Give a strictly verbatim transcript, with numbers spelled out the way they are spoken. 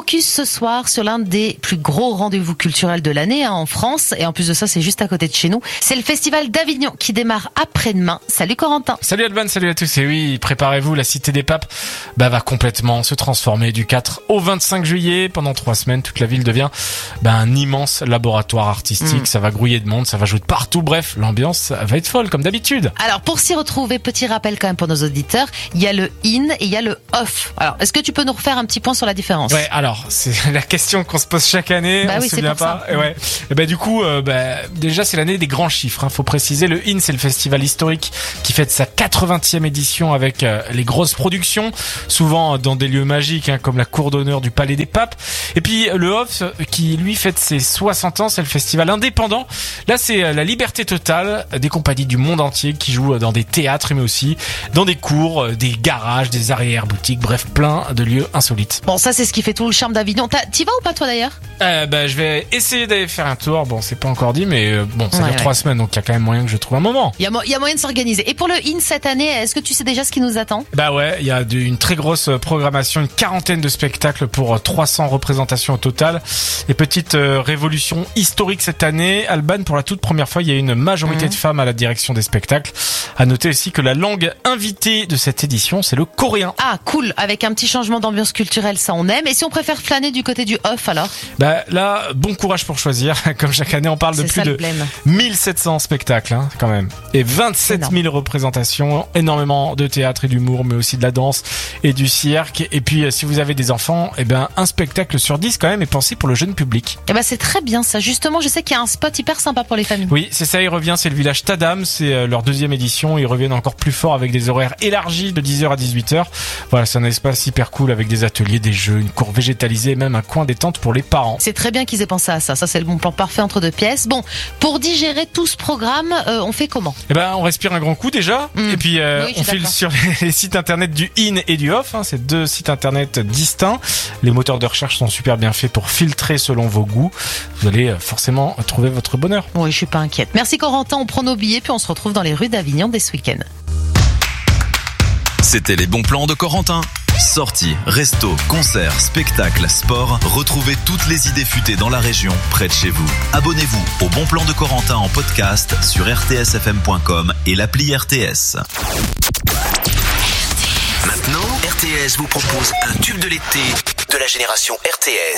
Focus ce soir sur l'un des plus gros rendez-vous culturels de l'année hein, en France. Et en plus de ça, c'est juste à côté de chez nous. C'est le Festival d'Avignon qui démarre après-demain. Salut Corentin. Salut Alban, salut à tous. Et oui, préparez-vous, la Cité des Papes bah, va complètement se transformer du quatre au vingt-cinq juillet. Pendant trois semaines, toute la ville devient bah, un immense laboratoire artistique. Mmh. Ça va grouiller de monde, ça va jouer de partout. Bref, l'ambiance va être folle comme d'habitude. Alors pour s'y retrouver, petit rappel quand même pour nos auditeurs, il y a le in et il y a le off. Alors est-ce que tu peux nous refaire un petit point sur la différence? Ouais, alors c'est la question qu'on se pose chaque année. Bah on oui, se c'est souvient pour pas. ça. Et ouais. Et bah du coup, euh, bah, déjà c'est l'année des grands chiffres. Hein, faut préciser. Le in, c'est le festival historique qui fête sa quatre-vingtième édition avec euh, les grosses productions, souvent dans des lieux magiques hein, comme la cour d'honneur du Palais des Papes. Et puis le off qui lui fête ses soixante ans, c'est le festival indépendant. Là, c'est la liberté totale des compagnies du monde entier qui jouent dans des théâtres mais aussi dans des cours, des garages, des arrière-boutiques, bref, plein de lieux insolites. Bon, ça c'est ce qui fait tout le charme d'Avignon. T'as, t'y vas ou pas toi d'ailleurs? Euh, bah, je vais essayer d'aller faire un tour. Bon, c'est pas encore dit, mais euh, bon, ça ouais, dure ouais. trois semaines, donc il y a quand même moyen que je trouve un moment. Il y a, mo- y a moyen de s'organiser. Et pour le in cette année, est-ce que tu sais déjà ce qui nous attend? Bah ouais, il y a de, une très grosse programmation, une quarantaine de spectacles pour trois cents représentations au total. Et petite euh, révolution historique cette année, Alban, pour la toute première fois, il y a une majorité mmh. de femmes à la direction des spectacles. À noter aussi que la langue invitée de cette édition, c'est le coréen. Ah, cool. Avec un petit changement d'ambiance culturelle, ça on aime. Et si on préfère flâner du côté du off alors? Bah là, bon courage pour choisir. Comme chaque année, on parle de c'est plus de mille sept cents spectacles, hein, quand même. Et vingt-sept mille représentations, énormément de théâtre et d'humour, mais aussi de la danse et du cirque. Et puis, si vous avez des enfants, eh ben, un spectacle sur dix quand même est pensé pour le jeune public. Eh ben, c'est très bien ça. Justement, je sais qu'il y a un spot hyper sympa pour les familles. Oui, c'est ça, il revient, c'est le village Tadam, c'est leur deuxième édition. Ils reviennent encore plus fort avec des horaires élargis de dix heures à dix-huit heures. Voilà, c'est un espace hyper cool avec des ateliers, des jeux, une cour végétalisée et même un coin détente pour les parents. C'est très bien qu'ils aient pensé à ça. Ça, c'est le bon plan parfait entre deux pièces. Bon, pour digérer tout ce programme, euh, on fait comment? Eh ben, on respire un grand coup déjà. Mmh. Et puis, euh, oui, on file sur les sites internet du in et du off. Hein, c'est deux sites internet distincts. Les moteurs de recherche sont super bien faits pour filtrer selon vos goûts. Vous allez forcément trouver votre bonheur. Oui, je suis pas inquiète. Merci Corentin. On prend nos billets puis on se retrouve dans les rues d'Avignon dès ce week-end. C'était les bons plans de Corentin. Sorties, restos, concerts, spectacles, sport. Retrouvez toutes les idées futées dans la région, près de chez vous. Abonnez-vous au Bon Plan de Corentin en podcast sur r t s f m point com et l'appli R T S. Maintenant, R T S vous propose un tube de l'été de la génération R T S.